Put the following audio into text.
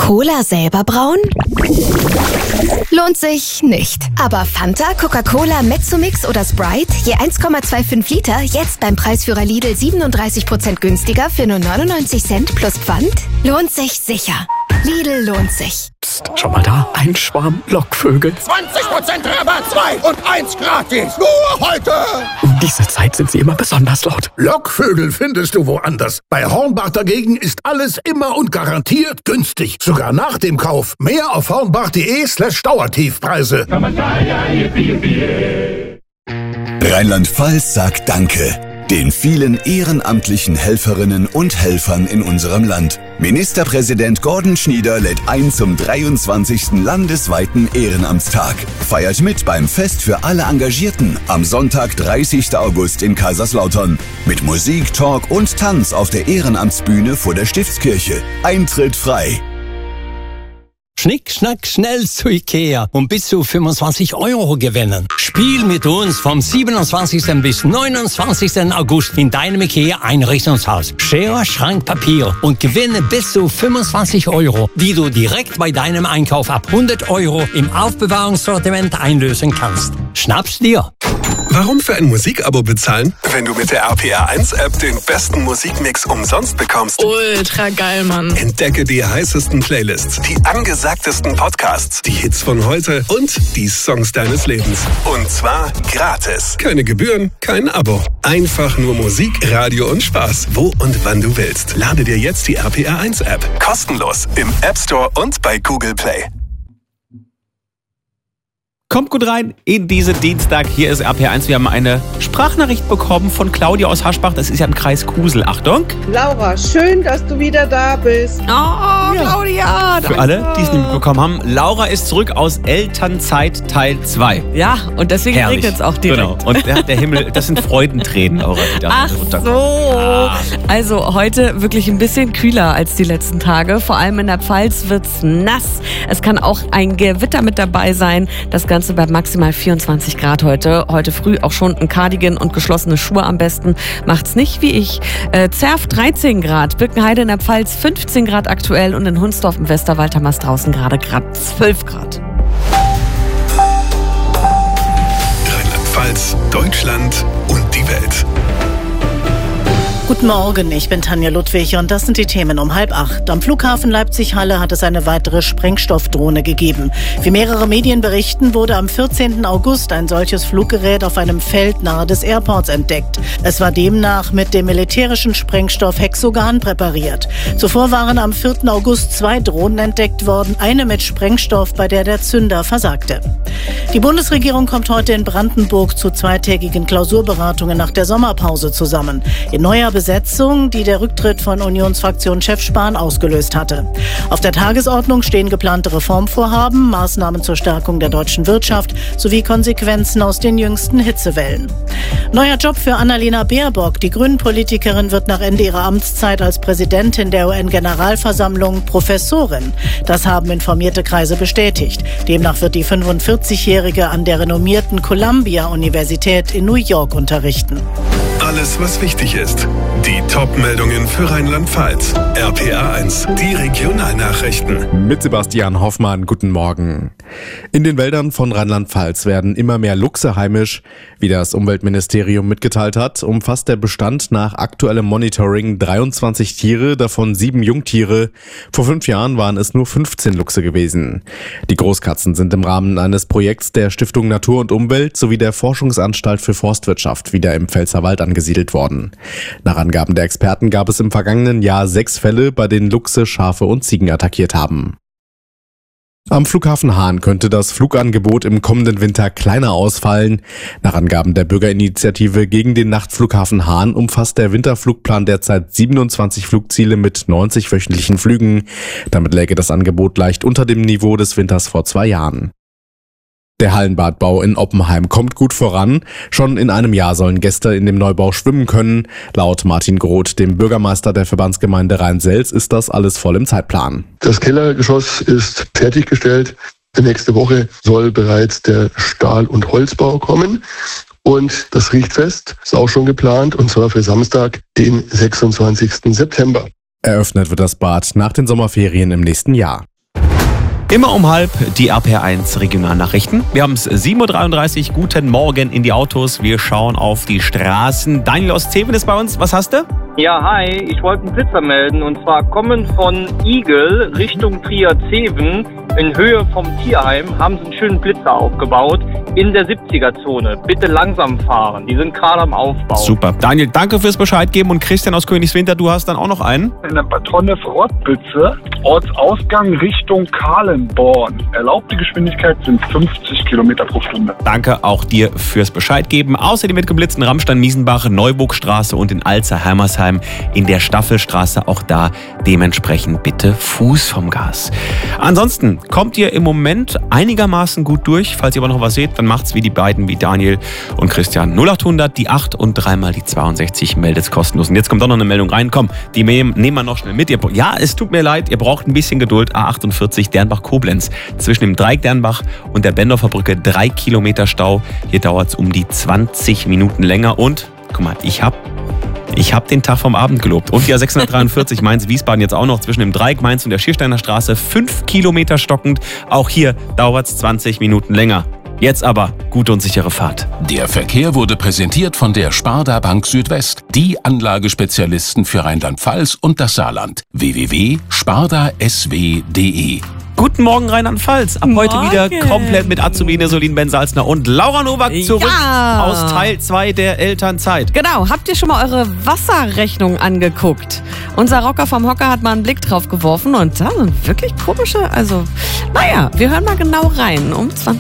Cola selber brauen? Lohnt sich nicht. Aber Fanta, Coca-Cola, Mezzomix oder Sprite, je 1,25 Liter, jetzt beim Preisführer Lidl 37% günstiger für nur 99 Cent plus Pfand? Lohnt sich sicher. Lidl lohnt sich. Psst, schau mal da, ein Schwarm Lockvögel. 20% Rabatt, 2 und 1 gratis. Nur heute. Um diese Zeit sind sie immer besonders laut. Lockvögel findest du woanders. Bei Hornbach dagegen ist alles immer und garantiert günstig. Sogar nach dem Kauf. Mehr auf hornbach.de/Dauertiefpreise. Rheinland-Pfalz sagt Danke den vielen ehrenamtlichen Helferinnen und Helfern in unserem Land. Ministerpräsident Gordon Schnieder lädt ein zum 23. landesweiten Ehrenamtstag. Feiert mit beim Fest für alle Engagierten am Sonntag, 30. August in Kaiserslautern. Mit Musik, Talk und Tanz auf der Ehrenamtsbühne vor der Stiftskirche. Eintritt frei. Schnick, schnack, schnell zu Ikea und bis zu 25 € gewinnen. Spiel mit uns vom 27. bis 29. August in deinem Ikea-Einrichtungshaus. Schere, Schrank, Papier und gewinne bis zu 25 €, die du direkt bei deinem Einkauf ab 100 € im Aufbewahrungssortiment einlösen kannst. Schnapp's dir! Warum für ein Musikabo bezahlen, wenn du mit der RPR1-App den besten Musikmix umsonst bekommst? Ultra geil, Mann. Entdecke die heißesten Playlists, die angesagtesten Podcasts, die Hits von heute und die Songs deines Lebens. Und zwar gratis. Keine Gebühren, kein Abo. Einfach nur Musik, Radio und Spaß, wo und wann du willst. Lade dir jetzt die RPR1-App. Kostenlos im App Store und bei Google Play. Kommt gut rein in diesen Dienstag. Hier ist RPR1. Wir haben eine Sprachnachricht bekommen von Claudia aus Haschbach. Das ist ja im Kreis Kusel. Achtung. Laura, schön, dass du wieder da bist. Oh, ja. Claudia. Für alle, die es nicht mitbekommen haben, Laura ist zurück aus Elternzeit Teil 2. Ja, und deswegen regnet es auch direkt. Genau. Und der Himmel, das sind Freudentränen, Laura. Ach so. Also heute wirklich ein bisschen kühler als die letzten Tage. Vor allem in der Pfalz wird es nass. Es kann auch ein Gewitter mit dabei sein. Das Ganze bei maximal 24 Grad heute. Heute früh auch schon ein Cardigan und geschlossene Schuhe am besten. Macht's nicht wie ich. Zerf 13 Grad, Birkenheide in der Pfalz 15 Grad aktuell und in Hunsdorf im Westerwald haben wir es draußen gerade 12 Grad. Rheinland-Pfalz, Deutschland und die Welt. Guten Morgen, ich bin Tanja Ludwig und das sind die Themen um 7:30. Am Flughafen Leipzig-Halle hat es eine weitere Sprengstoffdrohne gegeben. Wie mehrere Medien berichten, wurde am 14. August ein solches Fluggerät auf einem Feld nahe des Airports entdeckt. Es war demnach mit dem militärischen Sprengstoff Hexogan präpariert. Zuvor waren am 4. August 2 Drohnen entdeckt worden, eine mit Sprengstoff, bei der der Zünder versagte. Die Bundesregierung kommt heute in Brandenburg zu zweitägigen Klausurberatungen nach der Sommerpause zusammen. In neuer Besetzung, die der Rücktritt von Unionsfraktionschef Spahn ausgelöst hatte. Auf der Tagesordnung stehen geplante Reformvorhaben, Maßnahmen zur Stärkung der deutschen Wirtschaft sowie Konsequenzen aus den jüngsten Hitzewellen. Neuer Job für Annalena Baerbock. Die Grünen-Politikerin wird nach Ende ihrer Amtszeit als Präsidentin der UN-Generalversammlung Professorin. Das haben informierte Kreise bestätigt. Demnach wird die 45-Jährige an der renommierten Columbia-Universität in New York unterrichten. Alles, was wichtig ist. Die Top-Meldungen für Rheinland-Pfalz. RPR1, die Regionalnachrichten. Mit Sebastian Hoffmann, guten Morgen. In den Wäldern von Rheinland-Pfalz werden immer mehr Luchse heimisch. Wie das Umweltministerium mitgeteilt hat, umfasst der Bestand nach aktuellem Monitoring 23 Tiere, davon 7 Jungtiere. Vor 5 Jahren waren es nur 15 Luchse gewesen. Die Großkatzen sind im Rahmen eines Projekts der Stiftung Natur und Umwelt sowie der Forschungsanstalt für Forstwirtschaft wieder im Pfälzerwald angesiedelt worden. Nach Angaben der Experten gab es im vergangenen Jahr 6 Fälle, bei denen Luchse Schafe und Ziegen attackiert haben. Am Flughafen Hahn könnte das Flugangebot im kommenden Winter kleiner ausfallen. Nach Angaben der Bürgerinitiative gegen den Nachtflughafen Hahn umfasst der Winterflugplan derzeit 27 Flugziele mit 90 wöchentlichen Flügen. Damit läge das Angebot leicht unter dem Niveau des Winters vor 2 Jahren. Der Hallenbadbau in Oppenheim kommt gut voran. Schon in einem Jahr sollen Gäste in dem Neubau schwimmen können. Laut Martin Groth, dem Bürgermeister der Verbandsgemeinde Rhein-Selz, ist das alles voll im Zeitplan. Das Kellergeschoss ist fertiggestellt. Nächste Woche soll bereits der Stahl- und Holzbau kommen. Und das Richtfest ist auch schon geplant, und zwar für Samstag, den 26. September. Eröffnet wird das Bad nach den Sommerferien im nächsten Jahr. Immer um 12:30 die RPR1 Regionalnachrichten. Wir haben es 7:33 Uhr. Guten Morgen in die Autos. Wir schauen auf die Straßen. Daniel aus Zeven ist bei uns. Was hast du? Ja, hi. Ich wollte einen Blitzer melden. Und zwar kommen von Igel Richtung Trier-Zeven in Höhe vom Tierheim haben sie einen schönen Blitzer aufgebaut in der 70er-Zone. Bitte langsam fahren. Die sind gerade am Aufbau. Super. Daniel, danke fürs Bescheid geben. Und Christian aus Königswinter, du hast dann auch noch einen? In der Patronne für Ortblitze. Ortsausgang Richtung Kahlenborn. Erlaubte Geschwindigkeit sind 50 Kilometer pro Stunde. Danke auch dir fürs Bescheid geben. Außerdem wird geblitzt in Rammstein-Miesenbach, Neuburgstraße und in Alzer-Hermersheim in der Staffelstraße. Auch da dementsprechend bitte Fuß vom Gas. Ansonsten kommt ihr im Moment einigermaßen gut durch. Falls ihr aber noch was seht, dann macht's wie die beiden, wie Daniel und Christian. 0800, die 8 und 3 mal die 62, meldet's kostenlos. Und jetzt kommt doch noch eine Meldung rein. Komm, die nehmen wir noch schnell mit. Ja, es tut mir leid, ihr braucht ein bisschen Geduld. A48 Dernbach-Koblenz. Zwischen dem Dreieck Dernbach und der Bendorfer Brücke 3 Kilometer Stau. Hier dauert's um die 20 Minuten länger. Und, guck mal, ich hab den Tag vom Abend gelobt. Und die A643 Mainz-Wiesbaden jetzt auch noch zwischen dem Dreieck Mainz und der Schiersteiner Straße 5 Kilometer stockend. Auch hier dauert es 20 Minuten länger. Jetzt aber gute und sichere Fahrt. Der Verkehr wurde präsentiert von der Sparda Bank Südwest, die Anlagespezialisten für Rheinland-Pfalz und das Saarland. www.spardasw.de. Guten Morgen Rheinland-Pfalz. Ab heute wieder komplett mit Azubine Solin Bensalzner und Laura Nowak zurück aus Teil 2 der Elternzeit. Genau, habt ihr schon mal eure Wasserrechnung angeguckt? Unser Rocker vom Hocker hat mal einen Blick drauf geworfen und da sind wirklich komische, wir hören mal genau rein um 20